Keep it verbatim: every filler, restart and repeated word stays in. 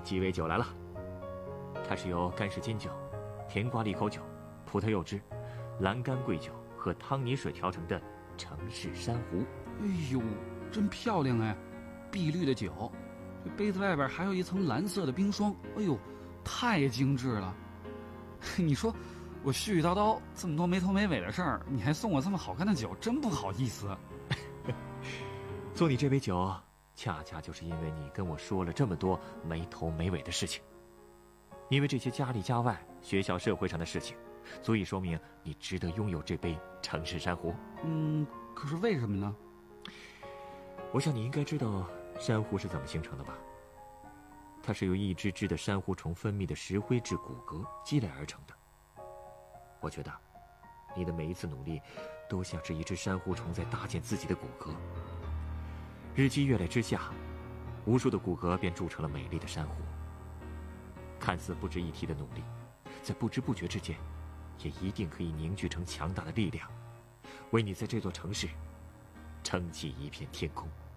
鸡尾酒来了。它是由干式金酒、甜瓜利口酒、葡萄柚汁、蓝干桂酒和汤泥水调成的城市珊瑚。 哎呦，真漂亮哎！碧绿的酒，这杯子外边还有一层蓝色的冰霜。哎呦，太精致了！你说我絮絮叨叨这么多没头没尾的事儿，你还送我这么好看的酒，真不好意思。 送你这杯酒，恰恰就是因为你跟我说了这么多没头没尾的事情。因为这些家里家外、学校社会上的事情，足以说明你值得拥有这杯城市珊瑚。 嗯，可是为什么呢？ 我想你应该知道珊瑚是怎么形成的吧？它是由一只只的珊瑚虫分泌的石灰质骨骼积累而成的。我觉得你的每一次努力都像是一只珊瑚虫在搭建自己的骨骼。日积月累之下，无数的骨骼便铸成了美丽的珊瑚。看似不值一提的努力，在不知不觉之间，也一定可以凝聚成强大的力量，为你在这座城市撑起一片天空。